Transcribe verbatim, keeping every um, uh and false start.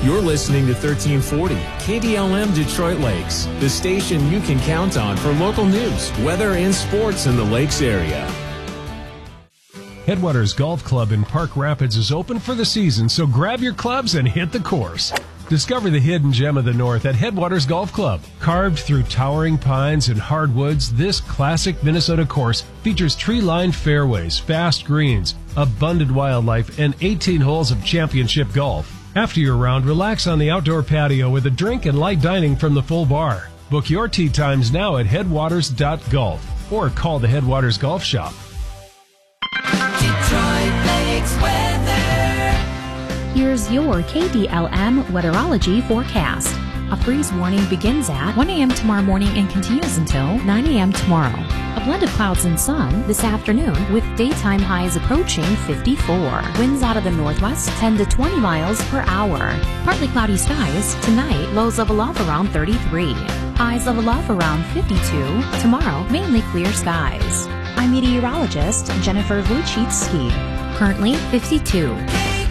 You're listening to thirteen forty K D L M Detroit Lakes, the station you can count on for local news, weather, and sports in the Lakes area. Headwaters Golf Club in Park Rapids is open for the season, so grab your clubs and hit the course. Discover the hidden gem of the North at Headwaters Golf Club. Carved through towering pines and hardwoods, this classic Minnesota course features tree-lined fairways, fast greens, abundant wildlife, and eighteen holes of championship golf. After your round, relax on the outdoor patio with a drink and light dining from the full bar. Book your tee times now at headwaters dot golf or call the Headwaters Golf Shop. Detroit Lakes weather. Here's your K D L M weatherology forecast. A freeze warning begins at one a.m. tomorrow morning and continues until nine a.m. tomorrow. A blend of clouds and sun this afternoon with daytime highs approaching fifty-four. Winds out of the northwest ten to twenty miles per hour. Partly cloudy skies tonight, lows level off around thirty-three. Highs level off around fifty-two. Tomorrow, mainly clear skies. I'm meteorologist Jennifer Wojcicki. Currently fifty-two.